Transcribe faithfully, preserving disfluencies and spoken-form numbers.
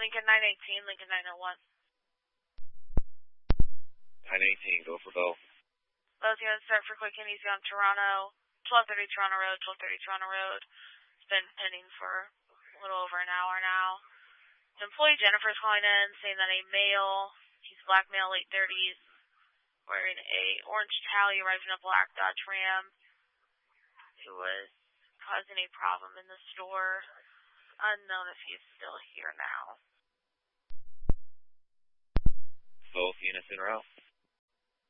Lincoln nine eighteen, Lincoln nine oh one. nine eighteen, go for both. Both units start for quick and easy on Toronto, twelve thirty Toronto Road, twelve thirty Toronto Road. It's been pending for a little over an hour now. Employee Jennifer's calling in saying that a male, he's black male, late thirties, wearing a orange towel, arrived in a black Dodge Ram, who was causing a problem in the store. Unknown if he's still here now. Both units in route.